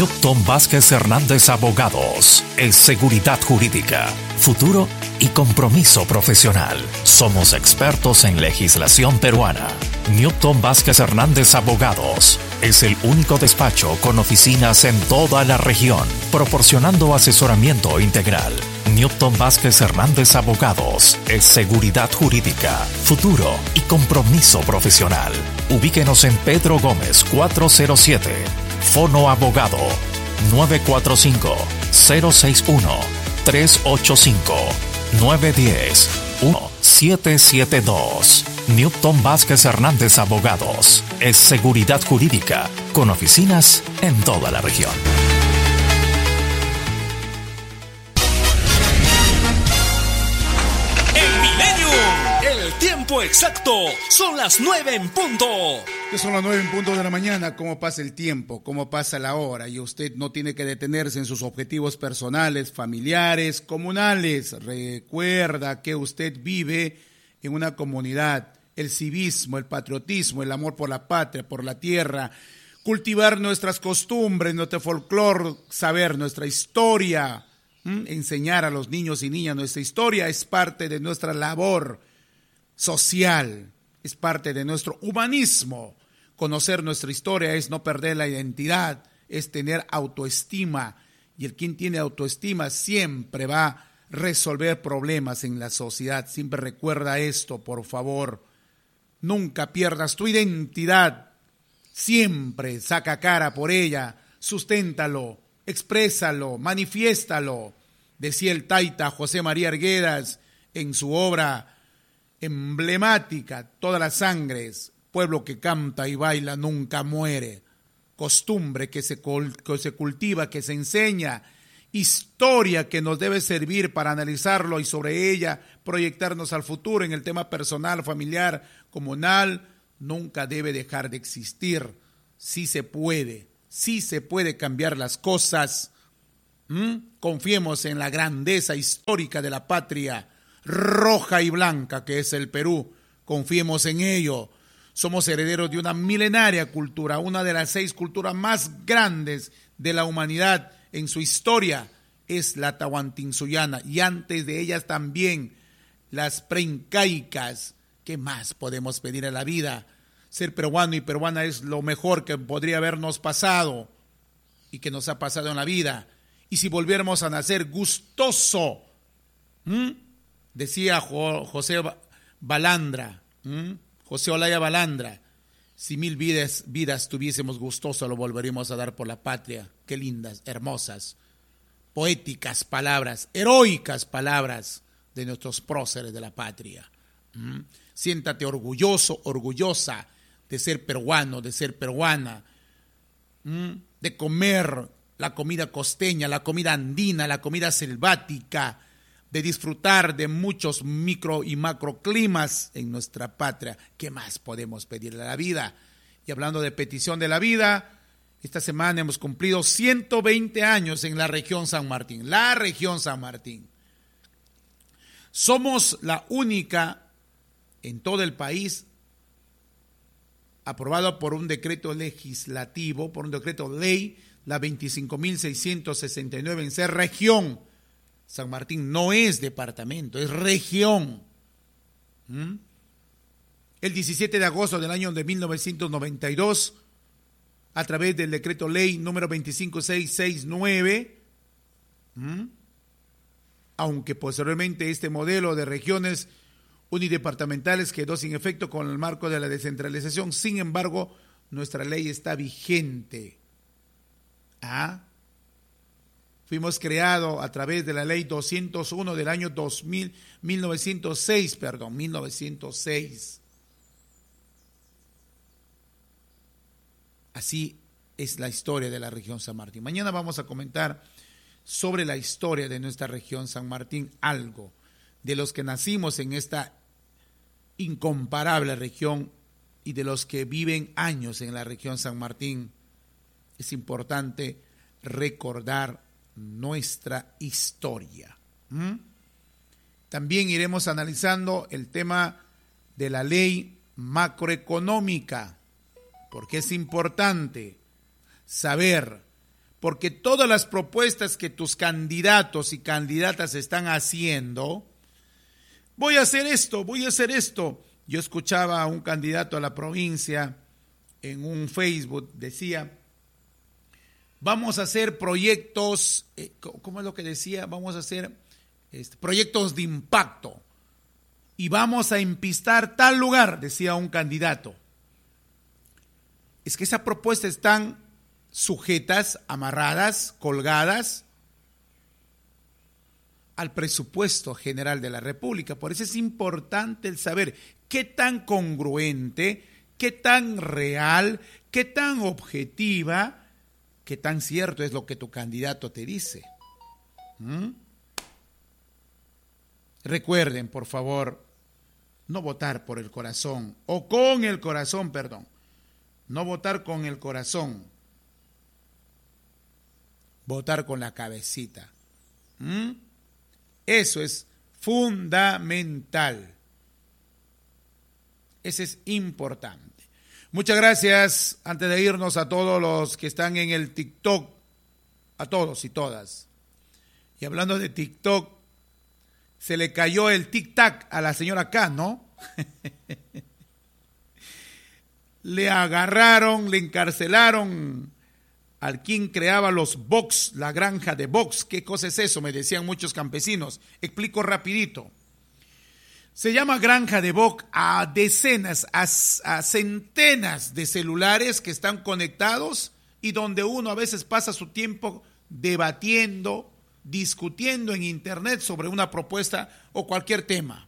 Newton Vázquez Hernández Abogados es seguridad jurídica, futuro y compromiso profesional. Somos expertos en legislación peruana. Newton Vázquez Hernández Abogados es el único despacho con oficinas en toda la región, proporcionando asesoramiento integral. Newton Vázquez Hernández Abogados es seguridad jurídica, futuro y compromiso profesional. Ubíquenos en Pedro Gómez 407. Fono Abogado 945-061-385-910-1772. Newton Vázquez Hernández Abogados es seguridad jurídica con oficinas en toda la región. El tiempo exacto son las 9 en punto. Que son las 9 en punto de la mañana. ¿Cómo pasa el tiempo? ¿Cómo pasa la hora? Y usted no tiene que detenerse en sus objetivos personales, familiares, comunales. Recuerda que usted vive en una comunidad. El civismo, el patriotismo, el amor por la patria, por la tierra, cultivar nuestras costumbres, nuestro folclore, saber nuestra historia, enseñar a los niños y niñas nuestra historia es parte de nuestra labor social, es parte de nuestro humanismo. Conocer nuestra historia es no perder la identidad, es tener autoestima, y el quien tiene autoestima siempre va a resolver problemas en la sociedad. Siempre recuerda esto, por favor. Nunca pierdas tu identidad, siempre saca cara por ella, susténtalo, exprésalo, manifiéstalo. Decía el taita José María Arguedas en su obra emblemática, Todas las sangres, pueblo que canta y baila nunca muere, costumbre que se cultiva, que se enseña, historia que nos debe servir para analizarlo y sobre ella proyectarnos al futuro en el tema personal, familiar, comunal, nunca debe dejar de existir. Sí se puede cambiar las cosas. Confiemos en la grandeza histórica de la patria roja y blanca que es el Perú. Confiemos en ello. Somos herederos de una milenaria cultura, una de las 6 culturas más grandes de la humanidad en su historia es la tahuantinsullana, y antes de ellas también las preincaicas. ¿Qué más podemos pedir a la vida? Ser peruano y peruana es lo mejor que podría habernos pasado y que nos ha pasado en la vida. Y si volviéramos a nacer, gustoso, decía José Balandra, José Olaya Balandra, si 1000 vidas tuviésemos gustoso, lo volveríamos a dar por la patria. Qué lindas, hermosas, poéticas palabras, heroicas palabras de nuestros próceres de la patria. Siéntate orgulloso, orgullosa de ser peruano, de ser peruana, de comer la comida costeña, la comida andina, la comida selvática, de disfrutar de muchos micro y macroclimas en nuestra patria. ¿Qué más podemos pedirle a la vida? Y hablando de petición de la vida, esta semana hemos cumplido 120 años en la región San Martín. La región San Martín. Somos la única en todo el país aprobada por un decreto legislativo, por un decreto ley, la 25.669 en ser región. San Martín no es departamento, es región. El 17 de agosto del año de 1992, a través del decreto ley número 25669, aunque posteriormente este modelo de regiones unidepartamentales quedó sin efecto con el marco de la descentralización, sin embargo, nuestra ley está vigente. Fuimos creados a través de la ley 201 del año 1906. Así es la historia de la región San Martín. Mañana vamos a comentar sobre la historia de nuestra región San Martín, algo de los que nacimos en esta incomparable región y de los que viven años en la región San Martín. Es importante recordar nuestra historia. También iremos analizando el tema de la ley macroeconómica, porque es importante saber porque todas las propuestas que tus candidatos y candidatas están haciendo, voy a hacer esto, voy a hacer esto. Yo escuchaba a un candidato a la provincia en un Facebook, decía, vamos a hacer proyectos, ¿cómo es lo que decía? Vamos a hacer proyectos de impacto y vamos a empistar tal lugar, decía un candidato. Es que esas propuestas están sujetas, amarradas, colgadas al presupuesto general de la República. Por eso es importante el saber qué tan congruente, qué tan real, qué tan objetiva, qué tan cierto es lo que tu candidato te dice. Recuerden, por favor, no votar por el corazón, o con el corazón, perdón. No votar con el corazón, votar con la cabecita. Eso es fundamental. Eso es importante. Muchas gracias, antes de irnos, a todos los que están en el TikTok, a todos y todas. Y hablando de TikTok, se le cayó el tic-tac a la señora K, ¿no? Le agarraron, le encarcelaron al quien creaba los box, la granja de box. ¿Qué cosa es eso? Me decían muchos campesinos. Explico rapidito. Se llama granja de box a decenas, a centenas de celulares que están conectados y donde uno a veces pasa su tiempo debatiendo, discutiendo en internet sobre una propuesta o cualquier tema.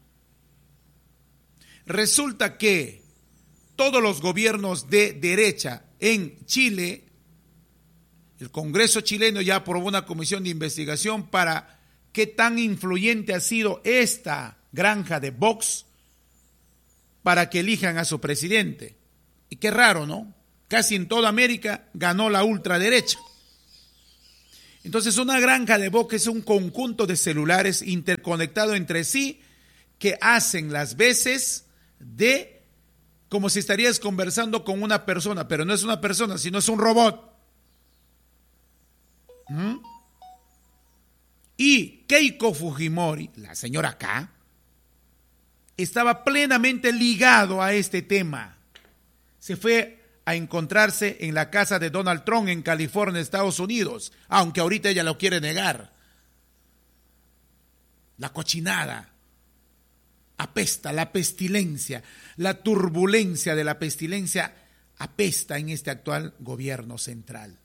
Resulta que todos los gobiernos de derecha en Chile, el Congreso chileno ya aprobó una comisión de investigación para qué tan influyente ha sido esta granja de Vox para que elijan a su presidente. Y qué raro, ¿no? Casi en toda América ganó la ultraderecha. Entonces, una granja de Vox es un conjunto de celulares interconectados entre sí que hacen las veces de como si estarías conversando con una persona, pero no es una persona, sino es un robot. Y Keiko Fujimori, la señora K, estaba plenamente ligado a este tema. Se fue a encontrarse en la casa de Donald Trump en California, Estados Unidos, aunque ahorita ella lo quiere negar. La cochinada apesta, la pestilencia, la turbulencia de la pestilencia apesta en este actual gobierno central.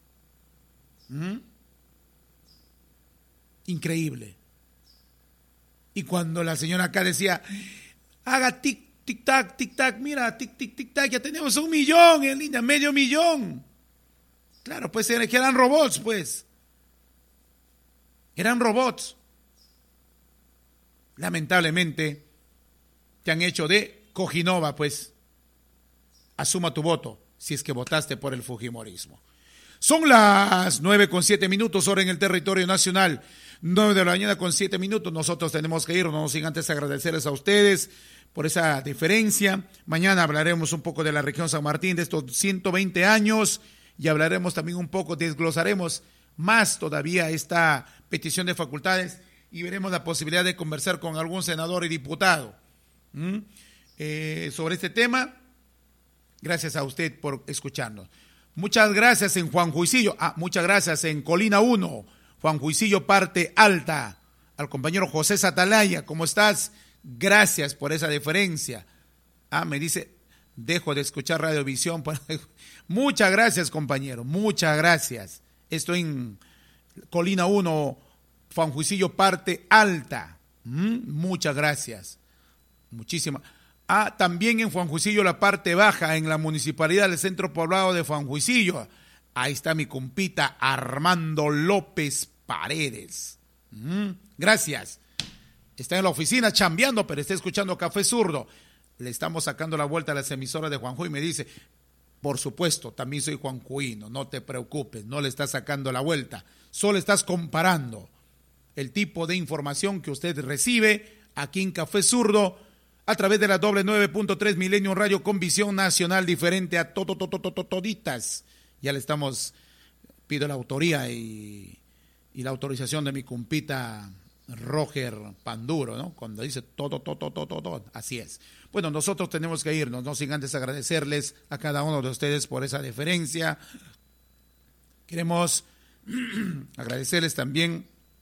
Increíble. Y cuando la señora acá decía, haga tic, tic, tac, mira, tic, tic, tic, tac, ya tenemos 1 millón en línea, 500,000. Claro, pues que eran robots, pues. Eran robots. Lamentablemente, te han hecho de cojinova, pues. Asuma tu voto, si es que votaste por el fujimorismo. Son las 9:07, hora en el territorio nacional. 9 de la mañana con 7 minutos. Nosotros tenemos que irnos, no sin antes agradecerles a ustedes por esa deferencia. Mañana hablaremos un poco de la región San Martín, de estos 120 años, y hablaremos también un poco, desglosaremos más todavía esta petición de facultades y veremos la posibilidad de conversar con algún senador y diputado sobre este tema. Gracias a usted por escucharnos. Muchas gracias en Juan Juicillo, muchas gracias en Colina 1, Juan Juicillo parte alta, al compañero José Satalaya, ¿cómo estás? Gracias por esa deferencia. Me dice, dejo de escuchar Radiovisión. Muchas gracias, compañero, muchas gracias. Estoy en Colina 1, Juan Juicillo parte alta. Muchas gracias. Muchísimas. También en Juan Juicillo la parte baja, en la municipalidad del centro poblado de Juan Juicillo. Ahí está mi compita Armando López Paredes. Gracias. Está en la oficina chambeando, pero está escuchando Café Zurdo. Le estamos sacando la vuelta a las emisoras de Juanjo y me dice, por supuesto, también soy juanjuino, no te preocupes, no le estás sacando la vuelta, solo estás comparando el tipo de información que usted recibe aquí en Café Zurdo a través de la doble 9.3 Milenio Radio con visión nacional diferente a toditas. Ya le estamos pido la autoría y la autorización de mi compita Roger Panduro, ¿no? Cuando dice todo, así es. Bueno, nosotros tenemos que irnos, no sin antes agradecerles a cada uno de ustedes por esa deferencia. Queremos agradecerles también.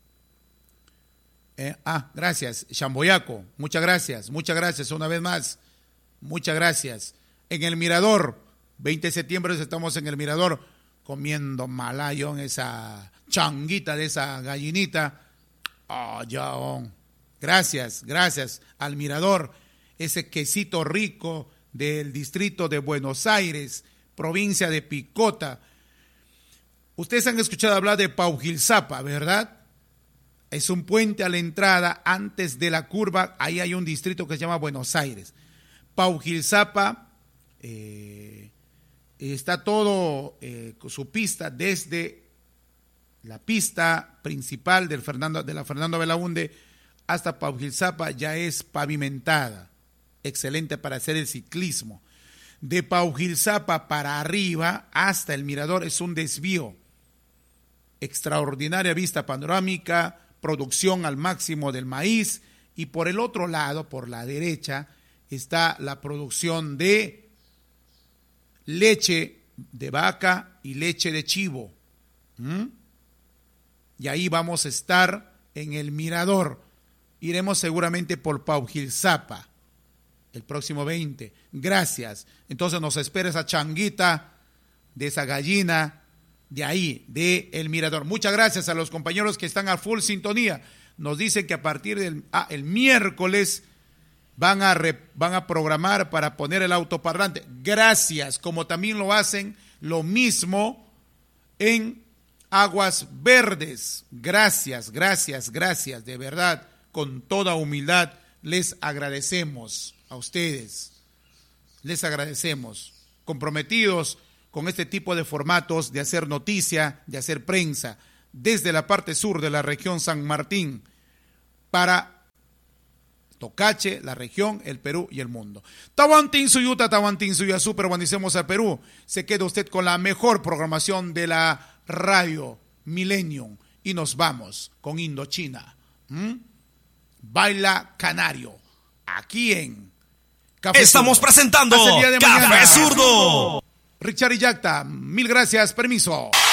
Gracias, Chamboyaco, muchas gracias una vez más, muchas gracias. En el Mirador, 20 de septiembre estamos en el Mirador comiendo malayo, esa changuita de esa gallinita. Gracias al Mirador, ese quesito rico del distrito de Buenos Aires, provincia de Picota. Ustedes han escuchado hablar de Paujilzapa, ¿verdad? Es un puente a la entrada antes de la curva, ahí hay un distrito que se llama Buenos Aires. Paujilzapa está todo su pista desde la pista principal de la Fernando Belaúnde hasta Paujilzapa ya es pavimentada, excelente para hacer el ciclismo. De Paujilzapa para arriba hasta el Mirador es un desvío, extraordinaria vista panorámica, producción al máximo del maíz, y por el otro lado, por la derecha, está la producción de leche de vaca y leche de chivo. Y ahí vamos a estar en el Mirador. Iremos seguramente por Paujilzapa el próximo 20. Gracias. Entonces nos espera esa changuita de esa gallina de ahí, de el Mirador. Muchas gracias a los compañeros que están a full sintonía. Nos dicen que a partir del el miércoles van a programar para poner el autoparlante. Gracias, como también lo hacen lo mismo en Aguas Verdes. Gracias, de verdad, con toda humildad les agradecemos a ustedes. Les agradecemos, comprometidos con este tipo de formatos de hacer noticia, de hacer prensa, desde la parte sur de la región San Martín, para Tocache, la región, el Perú y el mundo. Tahuantín Suyuta, Tahuantín Suya, super bendicemos al Perú. Se queda usted con la mejor programación de la radio Millennium y nos vamos con Indochina. Baila Canario, aquí en Café Estamos Zurdo. presentando Café Zurdo. Richard y Yacta, mil gracias, permiso.